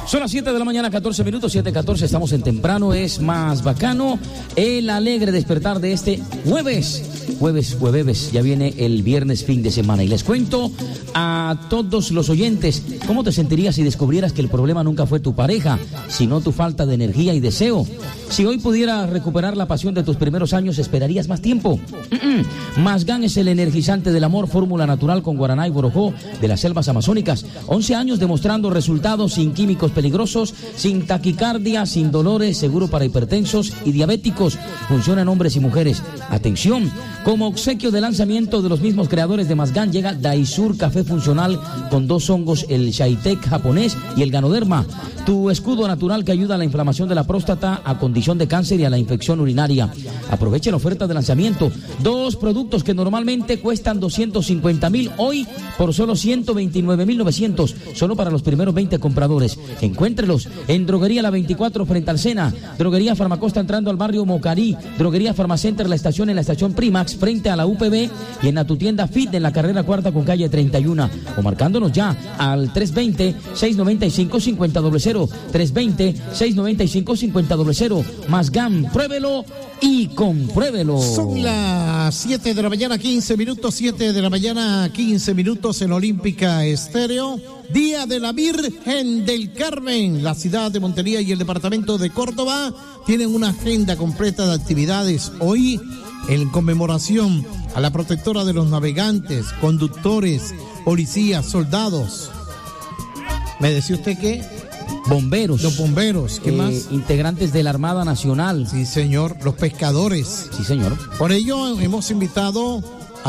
Son las 7 de la mañana, 14 minutos, 7:14, estamos en temprano, es más bacano, el alegre despertar de este jueves, ya viene el viernes fin de semana. Y les cuento a todos los oyentes, ¿cómo te sentirías si descubrieras que el problema nunca fue tu pareja, sino tu falta de energía y deseo? Si hoy pudieras recuperar la pasión de tus primeros años, ¿esperarías más tiempo? Masgan es el energizante del amor, fórmula natural con guaraná y borojó de las selvas amazónicas. 11 años demostrando resultados sin químicos peligrosos, sin taquicardia, sin dolores, seguro para hipertensos y diabéticos. Funciona en hombres y mujeres. Atención, como obsequio de lanzamiento de los mismos creadores de Masgan llega Daisur Café Funcional con 2 hongos, el Shaitek japonés y el Ganoderma. Tu escudo natural que ayuda a la inflamación de la próstata, a condición de cáncer y a la infección urinaria. Aproveche la oferta de lanzamiento. 2 productos que normalmente cuestan 250,000, hoy por solo 129,900, solo para los primeros 20 compradores. Encuéntrelos en Droguería La 24 frente al Sena, Droguería Farmacosta entrando al barrio Mocarí, Droguería Farmacenter La Estación en la estación Primax frente a la UPB y en tu tienda Fit en la carrera 4 con calle 31 o marcándonos ya al 320-695-5000, 320-695-5000. Masgan, pruébelo y compruébelo. Son las 7 de la mañana, 15 minutos, 7 de la mañana, 15 minutos en Olímpica Estéreo. Día de la Virgen del Carmen. La ciudad de Montería y el departamento de Córdoba tienen una agenda completa de actividades. Hoy, en conmemoración a la protectora de los navegantes, conductores, policías, soldados. ¿Me decía usted qué? Bomberos. Los bomberos, ¿qué más? Integrantes de la Armada Nacional. Sí, señor. Los pescadores. Sí, señor. Por ello hemos invitado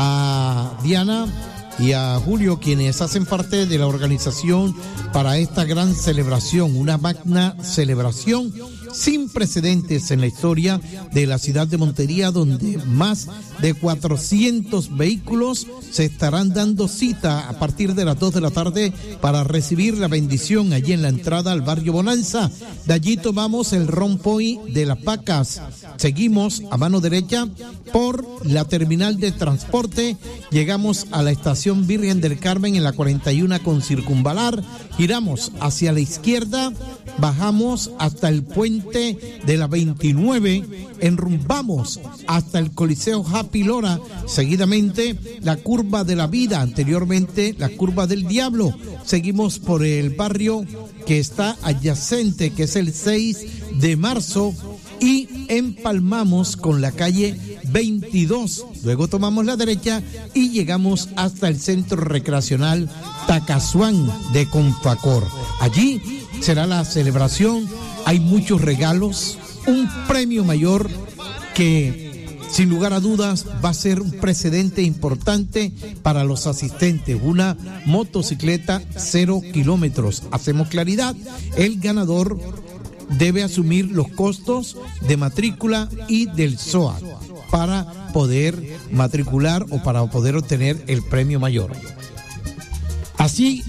a Diana y a Julio, quienes hacen parte de la organización para esta gran celebración, una magna celebración sin precedentes en la historia de la ciudad de Montería, donde más de 400 vehículos se estarán dando cita a partir de las 2 de la tarde para recibir la bendición allí en la entrada al barrio Bonanza. De allí tomamos el rompoy de Las Pacas, seguimos a mano derecha por la terminal de transporte, llegamos a la estación Virgen del Carmen en la 41 con Circunvalar, giramos hacia la izquierda, bajamos hasta el puente de la 29, enrumbamos hasta el Coliseo Happy Lora, seguidamente la curva de la vida, anteriormente la curva del diablo, seguimos por el barrio que está adyacente, que es el 6 de marzo, y empalmamos con la calle 22, luego tomamos la derecha y llegamos hasta el centro recreacional Tacazuán de Confacor. Allí será la celebración, hay muchos regalos, un premio mayor que sin lugar a dudas va a ser un precedente importante para los asistentes, una motocicleta 0 kilómetros. Hacemos claridad, el ganador debe asumir los costos de matrícula y del SOAT para poder matricular o para poder obtener el premio mayor. Así,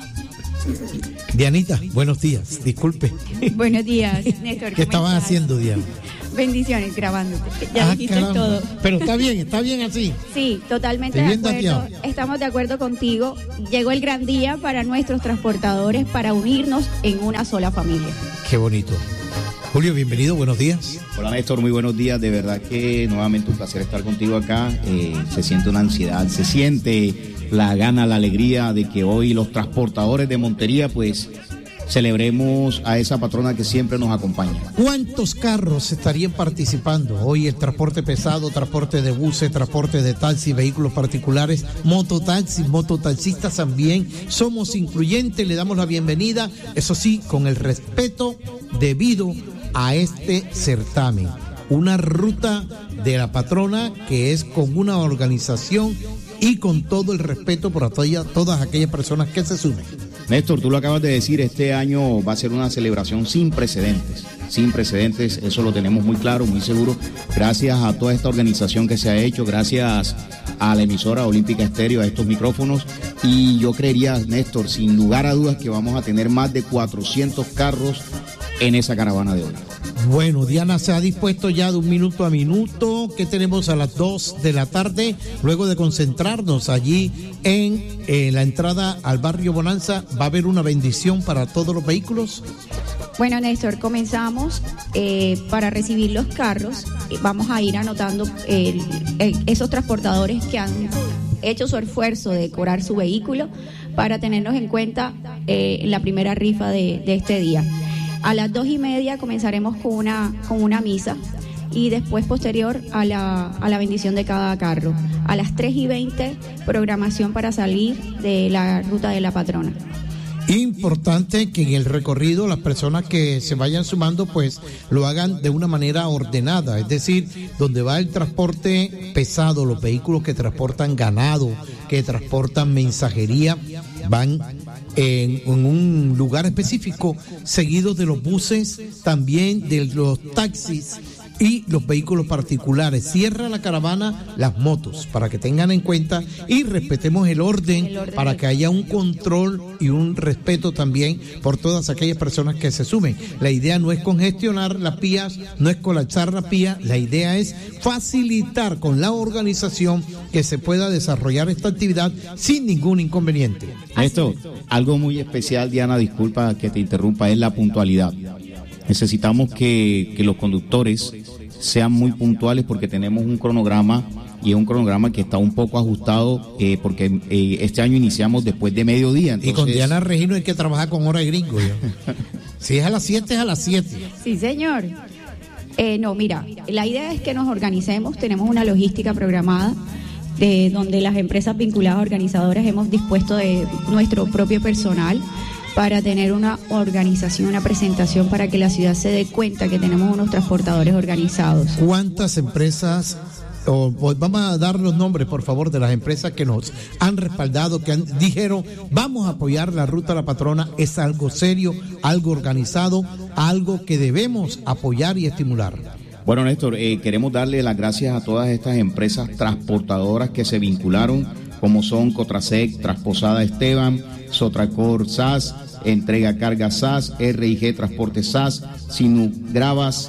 Dianita, buenos días, disculpe. Buenos días, Néstor. ¿Qué estaban haciendo, Diana? Bendiciones, grabándote. Ya dijiste todo. Pero está bien así. Sí, totalmente de acuerdo. Estamos de acuerdo contigo. Llegó el gran día para nuestros transportadores para unirnos en una sola familia. Qué bonito. Julio, bienvenido, buenos días. Hola Néstor, muy buenos días, de verdad que nuevamente un placer estar contigo acá, se siente una ansiedad, se siente la gana, la alegría de que hoy los transportadores de Montería pues celebremos a esa patrona que siempre nos acompaña. ¿Cuántos carros estarían participando hoy? El transporte pesado, transporte de buses, transporte de taxi, vehículos particulares, mototaxis, mototaxistas también. Somos incluyentes, le damos la bienvenida, eso sí, con el respeto debido a este certamen. Una ruta de la patrona que es con una organización y con todo el respeto por todas aquellas personas que se sumen. Néstor, tú lo acabas de decir, este año va a ser una celebración sin precedentes, eso lo tenemos muy claro, muy seguro, gracias a toda esta organización que se ha hecho, gracias a la emisora Olímpica Estéreo, a estos micrófonos, y yo creería, Néstor, sin lugar a dudas que vamos a tener más de 400 carros en esa caravana de hoy. Bueno, Diana se ha dispuesto ya de un minuto a minuto. ¿Qué tenemos a las 2 de la tarde? Luego de concentrarnos allí en la entrada al barrio Bonanza, ¿va a haber una bendición para todos los vehículos? Bueno, Néstor, comenzamos para recibir los carros. Vamos a ir anotando esos transportadores que han hecho su esfuerzo de decorar su vehículo para tenernos en cuenta en la primera rifa de este día. A las 2:30 comenzaremos con una misa y después posterior a la bendición de cada carro. A las 3:20 programación para salir de la ruta de la patrona. Importante que en el recorrido las personas que se vayan sumando pues lo hagan de una manera ordenada, es decir, donde va el transporte pesado, los vehículos que transportan ganado, que transportan mensajería, van en un lugar específico, seguidos de los buses, también de los taxis y los vehículos particulares. Cierra la caravana las motos, para que tengan en cuenta y respetemos el orden para que haya un control y un respeto también por todas aquellas personas que se sumen. La idea no es congestionar las vías, no es colapsar las vías, la idea es facilitar con la organización que se pueda desarrollar esta actividad sin ningún inconveniente. Esto, algo muy especial, Diana, disculpa que te interrumpa, es la puntualidad. Necesitamos que los conductores sean muy puntuales porque tenemos un cronograma y es un cronograma que está un poco ajustado porque este año iniciamos después de mediodía. Entonces... Y con Diana Regino hay que trabajar con hora de gringo. Si es a las 7, es a las 7. Sí, señor. No, mira, la idea es que nos organicemos, tenemos una logística programada de donde las empresas vinculadas organizadoras hemos dispuesto de nuestro propio personal para tener una organización, una presentación para que la ciudad se dé cuenta que tenemos unos transportadores organizados. ¿Cuántas empresas, vamos a dar los nombres por favor de las empresas que nos han respaldado, que dijeron vamos a apoyar la ruta de la patrona? Es algo serio, algo organizado, algo que debemos apoyar y estimular. Bueno, Néstor, queremos darle las gracias a todas estas empresas transportadoras que se vincularon, como son Cotrasec, Trasposada Esteban, Sotracor SAS, Entrega Carga SAS, RIG Transporte SAS, Sinugravas,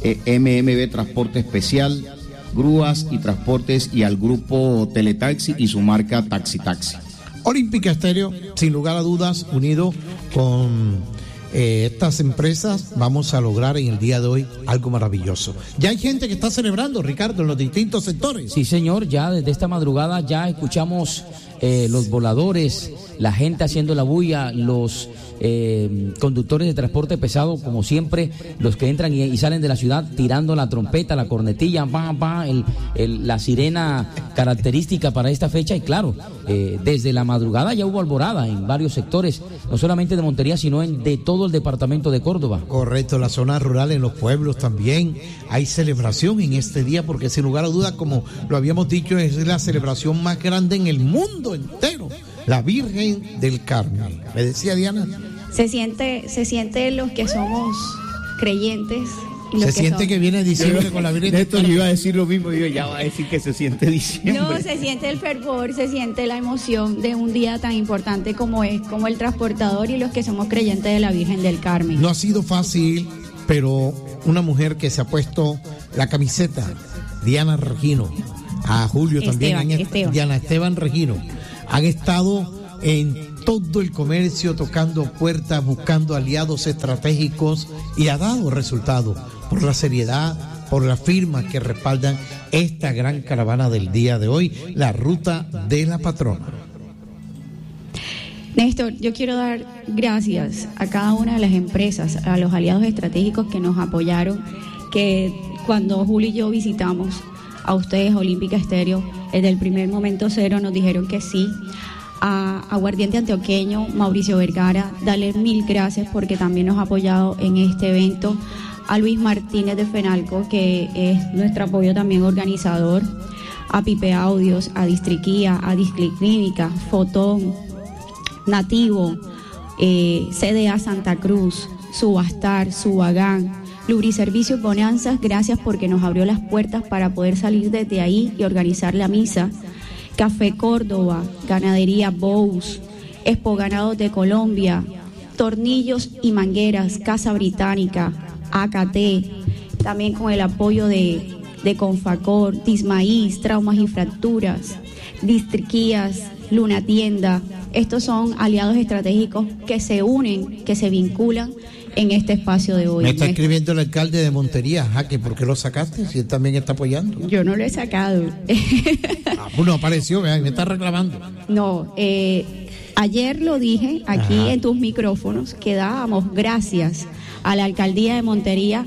MMB Transporte Especial, Grúas y Transportes y al grupo Teletaxi y su marca Taxi. Olímpica Estéreo, sin lugar a dudas, unido con estas empresas, vamos a lograr en el día de hoy algo maravilloso. Ya hay gente que está celebrando, Ricardo, en los distintos sectores. Sí, señor, ya desde esta madrugada ya escuchamos los voladores, la gente haciendo la bulla, los conductores de transporte pesado, como siempre, los que entran y salen de la ciudad tirando la trompeta, la cornetilla, la sirena característica para esta fecha. Y claro, desde la madrugada ya hubo alborada en varios sectores, no solamente de Montería, sino de todo el departamento de Córdoba. Correcto, la zona rural, en los pueblos también hay celebración en este día, porque sin lugar a dudas, como lo habíamos dicho, es la celebración más grande en el mundo entero, la Virgen del Carmen. ¿Me decía Diana? Se siente los que somos creyentes. Y se siente que viene diciembre con la Virgen del Carmen. Yo iba a decir lo mismo, ya va a decir que se siente diciembre. No, se siente el fervor, se siente la emoción de un día tan importante como el transportador y los que somos creyentes de la Virgen del Carmen. No ha sido fácil, pero una mujer que se ha puesto la camiseta, Diana Regino, a Julio también, Diana Esteban Regino, han estado en todo el comercio, tocando puertas, buscando aliados estratégicos, y ha dado resultado por la seriedad, por las firmas que respaldan esta gran caravana del día de hoy, la ruta de la patrona. Néstor, yo quiero dar gracias a cada una de las empresas, a los aliados estratégicos que nos apoyaron, que cuando Julio y yo visitamos a ustedes, Olímpica Estéreo, desde el primer momento cero nos dijeron que sí. A Aguardiente Antioqueño, Mauricio Vergara, darle mil gracias porque también nos ha apoyado en este evento. A Luis Martínez de Fenalco, que es nuestro apoyo también organizador. A Pipe Audios, a Distriquía, a Disclínica, Fotón, Nativo, CDA Santa Cruz, Subastar, Subagán, Lubriservicios Bonanzas, gracias porque nos abrió las puertas para poder salir desde ahí y organizar la misa. Café Córdoba, Ganadería Bous, Expo Ganados de Colombia, Tornillos y Mangueras, Casa Británica, ACAT, también con el apoyo de Confacor, Dismaíz, Traumas y Fracturas, Distriquías, Luna Tienda. Estos son aliados estratégicos que se unen, que se vinculan en este espacio de hoy. Me está escribiendo el alcalde de Montería, Jaque, ¿por qué lo sacaste? Si él también está apoyando. Yo no lo he sacado. No apareció, me está reclamando. No, ayer lo dije aquí en tus micrófonos, que dábamos gracias a la alcaldía de Montería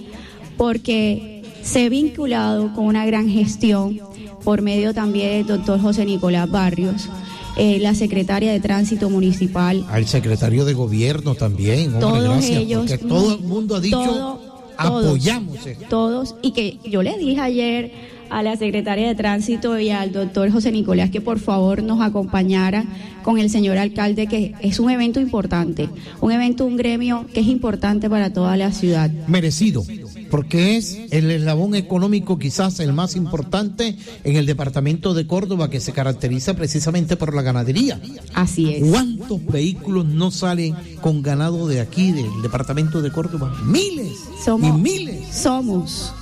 porque se ha vinculado con una gran gestión por medio también del doctor José Nicolás Barrios, la secretaria de Tránsito Municipal. Al secretario de Gobierno también. Hombre, todos gracias, ellos. Porque todo el mundo ha dicho, apoyamos esto. Todos, y que yo le dije ayer a la secretaria de Tránsito y al doctor José Nicolás que por favor nos acompañara con el señor alcalde, que es un evento importante, un gremio que es importante para toda la ciudad. Merecido, porque es el eslabón económico quizás el más importante en el departamento de Córdoba, que se caracteriza precisamente por la ganadería. Así es. ¿Cuántos vehículos no salen con ganado de aquí, del departamento de Córdoba? Miles y miles. Somos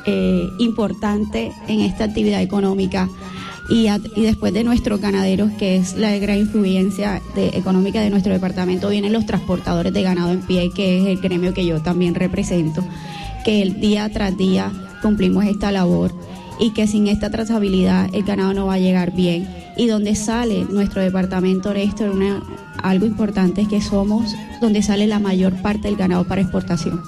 importante en esta actividad económica y después de nuestros ganaderos, que es la gran influencia económica de nuestro departamento, vienen los transportadores de ganado en pie, que es el gremio que yo también represento, que el día tras día cumplimos esta labor y que sin esta trazabilidad el ganado no va a llegar bien. Y donde sale nuestro departamento, Néstor, algo importante es que somos donde sale la mayor parte del ganado para exportación.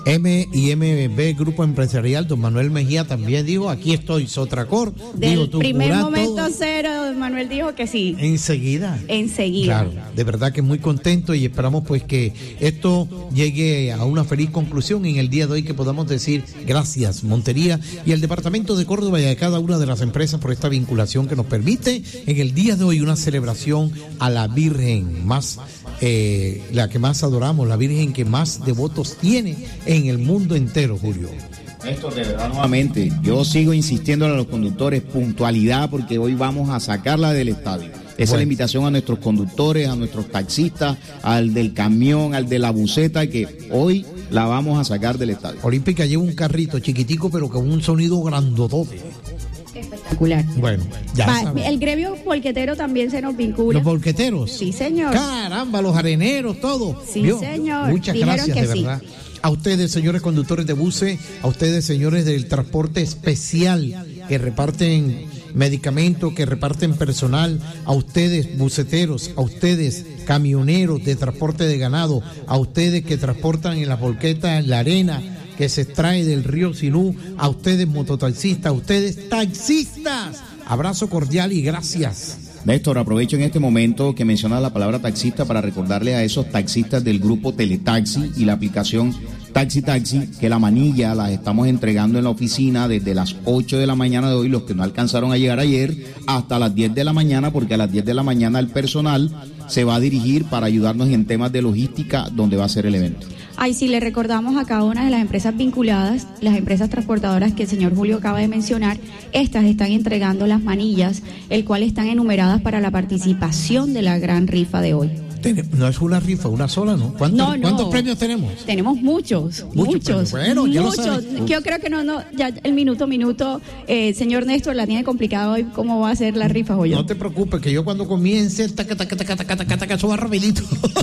M&MB Grupo Empresarial, don Manuel Mejía también dijo, aquí estoy, Sotracor. Del primer momento cero, don Manuel dijo que sí. Enseguida. Claro, de verdad que muy contento y esperamos pues que esto llegue a una feliz conclusión en el día de hoy, que podamos decir gracias Montería y al departamento de Córdoba y a cada una de las empresas por esta vinculación que nos permite en el día de hoy una celebración a la Virgen más la que más adoramos, la Virgen que más devotos tiene en el mundo entero, Julio. Néstor, de verdad, nuevamente, yo sigo insistiendo a los conductores, puntualidad, porque hoy vamos a sacarla del estadio. Esa es la invitación a nuestros conductores, a nuestros taxistas, al del camión, al de la buseta, que hoy la vamos a sacar del estadio. Olímpica lleva un carrito chiquitico, pero con un sonido grandotote. Espectacular. Bueno, ya el gremio volquetero también se nos vincula. ¿Los volqueteros? Sí, señor. Caramba, los areneros, todo. Sí, señor. Muchas gracias, de verdad. A ustedes, señores conductores de buses, a ustedes, señores del transporte especial, que reparten medicamentos, que reparten personal, a ustedes buceteros, a ustedes camioneros de transporte de ganado, a ustedes que transportan en las volquetas, en la arena que se extrae del río Sinú, a ustedes mototaxistas, a ustedes taxistas, abrazo cordial y gracias. Néstor, aprovecho en este momento que mencionas la palabra taxista para recordarle a esos taxistas del grupo Teletaxi y la aplicación Taxi que la manilla las estamos entregando en la oficina desde las 8 de la mañana de hoy, los que no alcanzaron a llegar ayer, hasta las 10 de la mañana, porque a las 10 de la mañana el personal se va a dirigir para ayudarnos en temas de logística donde va a ser el evento. Ay, sí, le recordamos a cada una de las empresas vinculadas, las empresas transportadoras que el señor Julio acaba de mencionar, estas están entregando las manillas, el cual están enumeradas para la participación de la gran rifa de hoy. No es una rifa, una sola, ¿no? ¿Cuántos premios tenemos? Tenemos muchos. Bueno, ya muchos. Yo creo que ya el minuto, señor Néstor, la tiene complicado hoy, ¿cómo va a ser la rifa, Julio? No te preocupes, que yo cuando comience, eso va rapidito.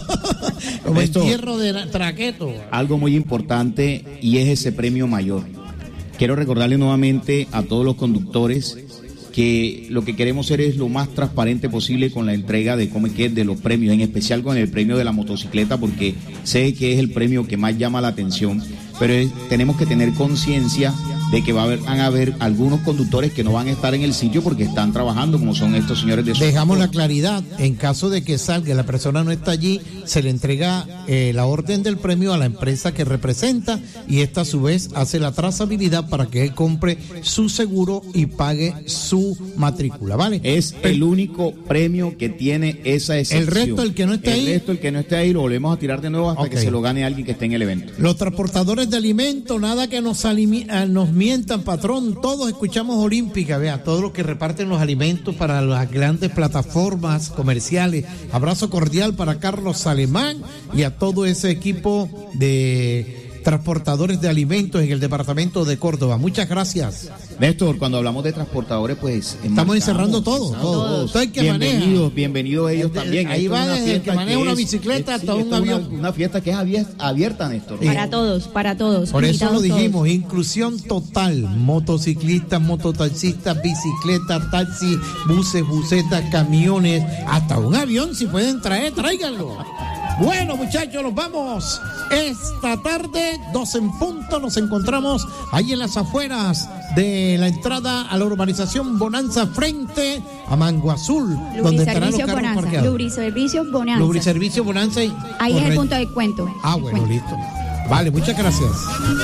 Como el hierro de traqueto. Algo muy importante, y es ese premio mayor. Quiero recordarle nuevamente a todos los conductores que lo que queremos ser es lo más transparente posible con la entrega de de los premios, en especial con el premio de la motocicleta, porque sé que es el premio que más llama la atención, pero tenemos que tener conciencia de que van a haber algunos conductores que no van a estar en el sitio porque están trabajando, como son estos señores de Dejamos la claridad, en caso de que salga, la persona no está allí, se le entrega la orden del premio a la empresa que representa y esta a su vez hace la trazabilidad para que él compre su seguro y pague su matrícula, ¿vale? Es el único premio que tiene esa excepción. El resto, el que no esté ahí, lo volvemos a tirar de nuevo hasta que se lo gane alguien que esté en el evento. Los transportadores de alimentos, nada que nos mientan, patrón, todos escuchamos Olímpica, vea, todos los que reparten los alimentos para las grandes plataformas comerciales. Abrazo cordial para Carlos Alemán y a todo ese equipo de transportadores de alimentos en el departamento de Córdoba. Muchas gracias. Néstor, cuando hablamos de transportadores, pues estamos encerrando todo. Todo el que maneja. Bienvenidos ellos también. Ahí va desde el que maneja una bicicleta hasta un avión. Una fiesta que es abierta, Néstor. Para todos. Por eso lo dijimos, inclusión total. Motociclistas, mototaxistas, bicicletas, taxis, buses, busetas, camiones, hasta un avión, si pueden traer, tráiganlo. Bueno, muchachos, nos vamos. Esta tarde, 2 en punto, nos encontramos ahí en las afueras de la entrada a la urbanización Bonanza, frente a Mango Azul, donde estarán los carros parqueados. Lubriservicios Bonanza. Lubriservicios Bonanza. Ahí es el punto de descuento. Bueno, listo. Vale, muchas gracias.